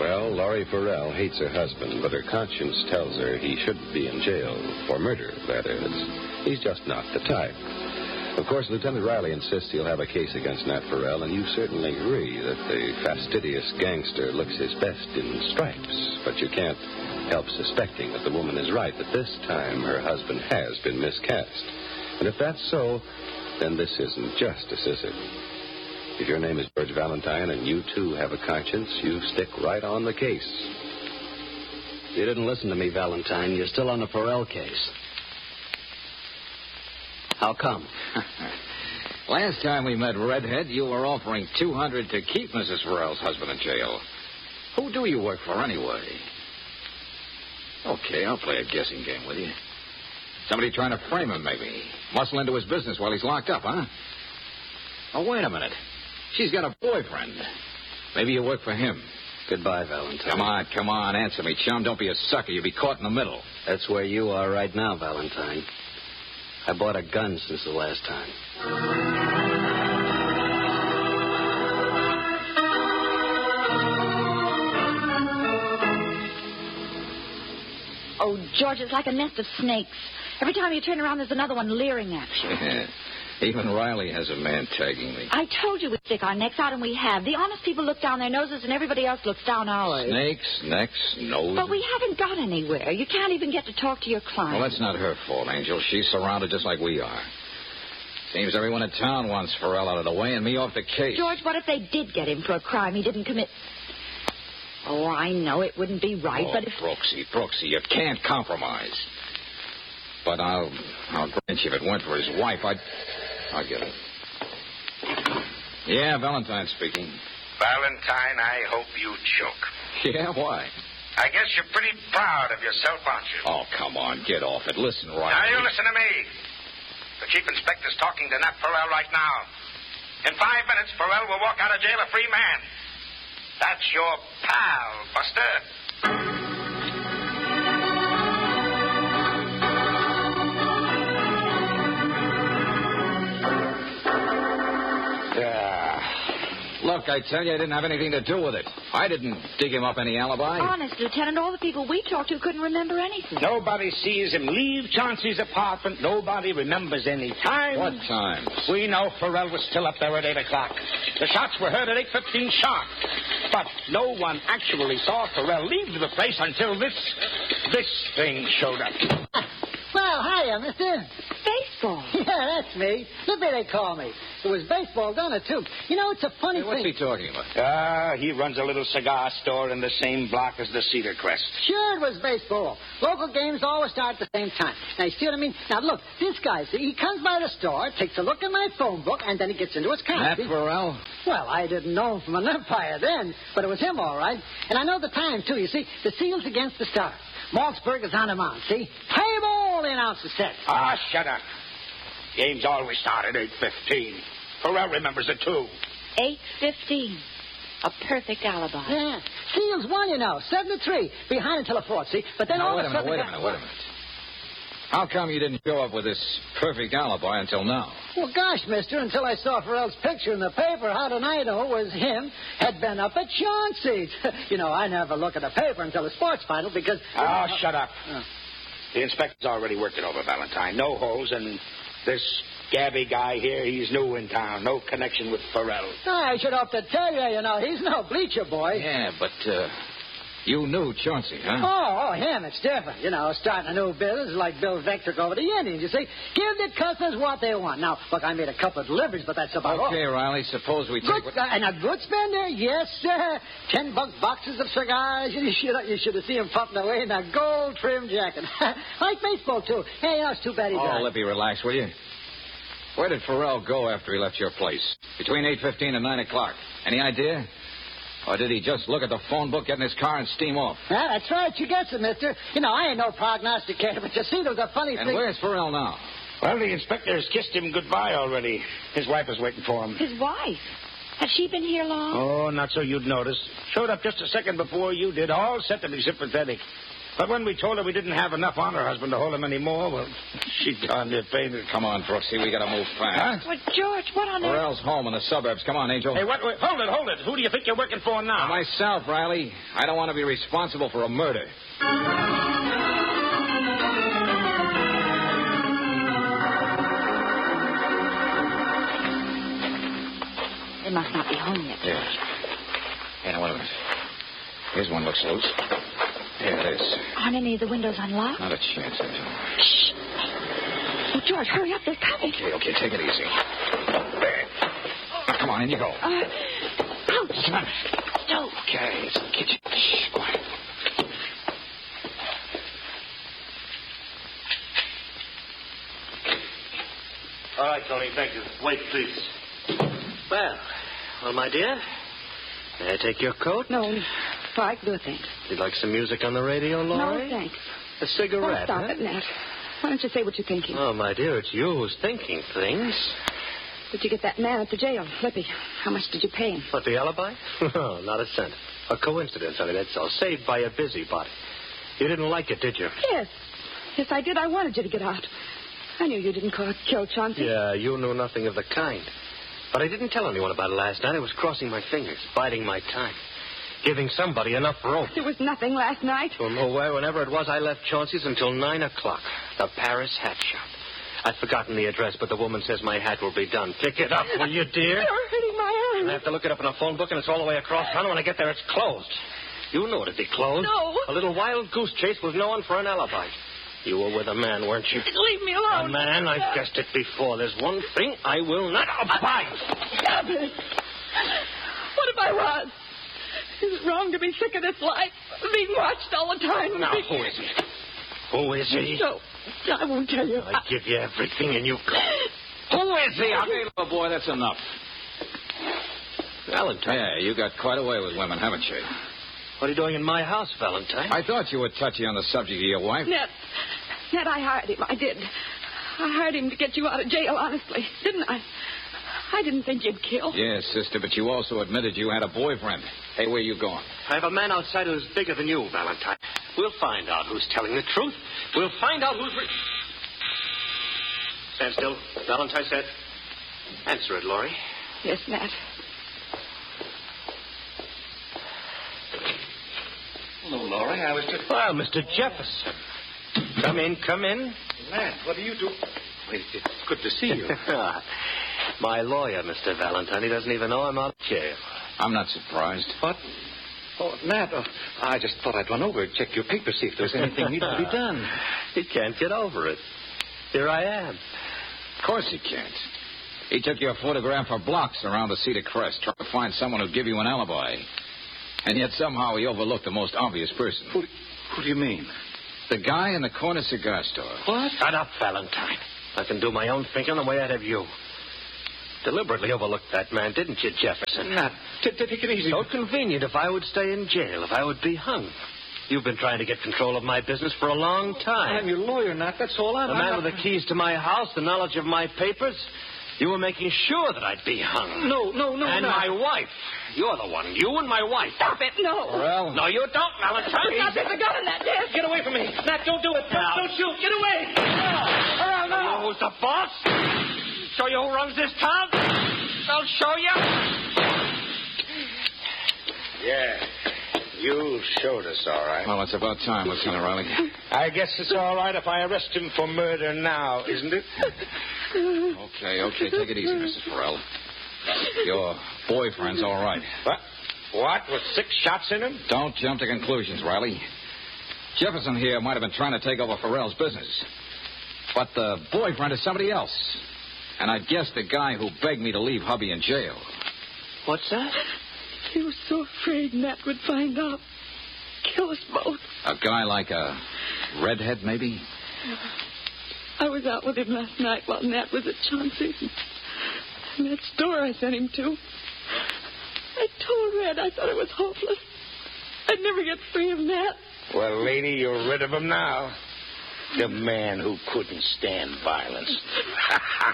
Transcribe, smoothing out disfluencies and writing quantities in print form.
Well, Laurie Farrell hates her husband, but her conscience tells her he shouldn't be in jail for murder, that is. He's just not the type. Of course, Lieutenant Riley insists he'll have a case against Nat Farrell, and you certainly agree that the fastidious gangster looks his best in stripes. But you can't help suspecting that the woman is right, that this time her husband has been miscast. And if that's so, then this isn't justice, is it? If your name is George Valentine and you, too, have a conscience, you stick right on the case. You didn't listen to me, Valentine. You're still on the Farrell case. How come? Last time we met, Redhead, you were offering $200 to keep Mrs. Farrell's husband in jail. Who do you work for, anyway? Okay, I'll play a guessing game with you. Somebody trying to frame him, maybe. Muscle into his business while he's locked up, huh? Oh, wait a minute. She's got a boyfriend. Maybe you work for him. Goodbye, Valentine. Come on, answer me, chum. Don't be a sucker. You'll be caught in the middle. That's where you are right now, Valentine. I bought a gun since the last time. Oh, George, it's like a nest of snakes. Every time you turn around, there's another one leering at you. Yeah. Even Riley has a man tagging me. I told you we'd stick our necks out, and we have. The honest people look down their noses, and everybody else looks down ours. Snakes, necks, noses. But we haven't got anywhere. You can't even get to talk to your client. Well, that's not her fault, Angel. She's surrounded just like we are. Seems everyone in town wants Farrell out of the way and me off the case. George, what if they did get him for a crime he didn't commit? Oh, I know it wouldn't be right, but if... Brooksy, you can't compromise. But I'll grant you if it weren't for his wife, I'll get it. Yeah, Valentine speaking. Valentine, I hope you choke. Yeah, why? I guess you're pretty proud of yourself, aren't you? Oh, come on, get off it. Listen, Riley. Now, you listen to me. The chief inspector's talking to Nat Farrell right now. In 5 minutes, Farrell will walk out of jail a free man. That's your pal, Buster. Look, I tell you, I didn't have anything to do with it. I didn't dig him up any alibi. Honest, Lieutenant, all the people we talked to couldn't remember anything. Nobody sees him leave Chauncey's apartment. Nobody remembers any time. What time? We know Farrell was still up there at 8 o'clock. The shots were heard at 8:15 sharp. But no one actually saw Farrell leave the place until this thing showed up. Well, hiya, mister. Baseball. Yeah, that's me. Libby, they call me. It was baseball, done it, too. You know, it's a funny Hey, what's thing. he talking about? He runs a little cigar store in the same block as the Cedar Crest. Sure, it was baseball. Local games always start at the same time. Now, you see what I mean? Now, look, this guy, see, he comes by the store, takes a look at my phone book, and then he gets into his car. Nat see? Farrell? Well, I didn't know him from an umpire then, but it was him, all right. And I know the time, too. You see, the Seals against the Stars. Maltzberg is on the mound, see? Play ball, the announcer said. Ah, shut up. Games always start at 8:15. Farrell remembers it, too. 8:15. A perfect alibi. Yeah. Seals won, you know, 7-3. Behind until the fourth, see? But then Now, all wait of a a minute, sudden... wait a minute. How come you didn't show up with this perfect alibi until now? Well, gosh, mister, until I saw Farrell's picture in the paper, how did I know it was him had been up at Chauncey's? You know, I never look at a paper until the sports final because... Oh, shut up. The inspector's already worked it over, Valentine. No holes, and this Gabby guy here, he's new in town. No connection with Farrell. I should hope to tell you, you know, he's no bleacher boy. Yeah, but you knew Chauncey, huh? Oh, him, it's different. You know, starting a new business is like Bill Veck took over the Indians, you see. Give the customers what they want. Now, look, I made a couple of deliveries, but that's about all. Okay, Riley, suppose we take Good, and a good spender, yes, sir. $10 boxes of cigars. You should have seen him puffing away in a gold-trimmed jacket. Like baseball, too. Hey, you know, it's too bad he died. Oh, Lippy, relax, will you? Where did Farrell go after he left your place? Between 8:15 and 9 o'clock. Any idea? Or did he just look at the phone book, get in his car, and steam off? Yeah, that's right. You guess it, mister. You know, I ain't no prognosticator, but you see, there was a funny And thing. where's Farrell now? Well, the inspector's kissed him goodbye already. His wife is waiting for him. His wife. Has she been here long? Oh, not so you'd notice. Showed up just a second before you did, all set to be sympathetic. But when we told her we didn't have enough on her husband to hold him anymore, well, she darn near fainted. Come on, Brooksy. We got to move fast. Huh? Well, George, what on earth? Morel's home in the suburbs. Come on, Angel. Hey, what? Hold it. Who do you think you're working for now? Myself, Riley. I don't want to be responsible for a murder. They must not be home yet. Yeah. Yeah, wait a minute. Here's one looks loose. Here it is. Aren't any of the windows unlocked? Not a chance, Angel. Shh. Oh, George, hurry up. They're coming. Okay, take it easy. There. Now, come on, in you go. Ouch. Come on. No. Okay, it's in the kitchen. Shh, quiet. All right, Tony, thank you. Wait, please. Well, my dear, may I take your coat? No, I can do it, thanks. You'd like some music on the radio, Laurie? No, thanks. A cigarette, Oh, stop huh? it, Nat. Why don't you say what you're thinking? Oh, my dear, it's you who's thinking things. Did you get that man at the jail, Lippy? How much did you pay him? What, the alibi? No, not a cent. A coincidence, honey, that's all. Saved by a busybody. You didn't like it, did you? Yes. Yes, I did. I wanted you to get out. I knew you didn't kill Chauncey. Yeah, you knew nothing of the kind. But I didn't tell anyone about it last night. I was crossing my fingers, biding my time, giving somebody enough rope. There was nothing last night. Well, no way. Whenever it was, I left Chauncey's until 9 o'clock. The Paris hat shop. I've forgotten the address, but the woman says my hat will be done. Pick it up, will you, dear? You're hurting my arm. I have to look it up in a phone book, and it's all the way across town. When I get there, it's closed. You knew it'd be closed. No. A little wild goose chase with no one for an alibi. You were with a man, weren't you? Leave me alone. A man? I've guessed it before. There's one thing I will not abide. Stop it. What if I was? Is it wrong to be sick of this life? Being watched all the time? Now, who is he? Who is he? No, I won't tell you. I give you everything, and you go. Who is he? Okay, little boy, that's enough. Valentine. Yeah, you got quite a way with women, haven't you? What are you doing in my house, Valentine? I thought you were touchy on the subject of your wife. Ned, I hired him. I did. I hired him to get you out of jail, honestly. Didn't I? I didn't think you'd kill. Yes, sister, but you also admitted you had a boyfriend. Hey, where you going? I have a man outside who's bigger than you, Valentine. We'll find out who's telling the truth. We'll find out who's... Stand still. Valentine said. Answer it, Laurie. Yes, Nat. Hello, Laurie. I was just... Well, Mr. Jefferson. Come in, come in. Matt, what do you do? It's good to see you. My lawyer, Mr. Valentine. He doesn't even know I'm out of jail. I'm not surprised. What? Oh, Matt, I just thought I'd run over and check your papers, see if there was anything needed to be done. He can't get over it. Here I am. Of course he can't. He took your photograph for blocks around the Cedar Crest, trying to find someone who'd give you an alibi. And yet somehow he overlooked the most obvious person. Who do you mean? The guy in the corner cigar store. What? Shut up, Valentine. I can do my own thinking the way I'd have you. Deliberately overlooked that man, didn't you, Jefferson? Matt, take it easy. So convenient if I would stay in jail, if I would be hung. You've been trying to get control of my business for a long time. I'm your lawyer, Nat. That's all The man with the keys to my house, the knowledge of my papers. You were making sure that I'd be hung. No, And Nat. my wife. You're the one. You and my wife. Stop it. No. Well, No, you don't, Valentine. Stop it. The gun in that desk. Get away from me. Nat, don't do it. Now. Don't shoot. Get away. You who's the boss? Show you who runs this town? I'll show you. Yeah. You showed us, all right. well, it's about time, Lieutenant Riley. I guess it's all right if I arrest him for murder now, isn't it? Okay, take it easy, Mrs. Farrell. Your boyfriend's all right. What? With 6 shots in him? Don't jump to conclusions, Riley. Jefferson here might have been trying to take over Farrell's business. But the boyfriend is somebody else. And I guess the guy who begged me to leave hubby in jail. What's that? He was so afraid Nat would find out. Kill us both. A guy like a redhead, maybe? I was out with him last night while Nat was at Chauncey's. And that store I sent him to. I told Red I thought it was hopeless. I'd never get free of Nat. Well, lady, you're rid of him now. The man who couldn't stand violence.